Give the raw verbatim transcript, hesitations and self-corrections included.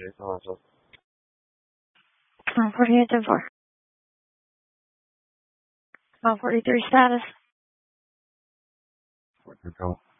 Uh, forty-eight ten four. Uh, forty-three status. What's your call?